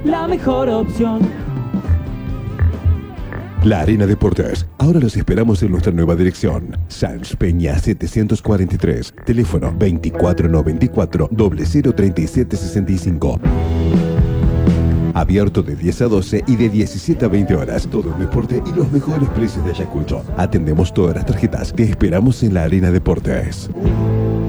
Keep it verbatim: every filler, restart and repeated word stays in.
la mejor opción. La Arena Deportes. Ahora los esperamos en nuestra nueva dirección. Sanz Peña setecientos cuarenta y tres. Teléfono veinticuatro noventa y cuatro, cero cero treinta y siete sesenta y cinco. Abierto de diez a doce y de diecisiete a veinte horas. Todo el deporte y los mejores precios de Ayacucho. Atendemos todas las tarjetas. Te esperamos en la Arena Deportes.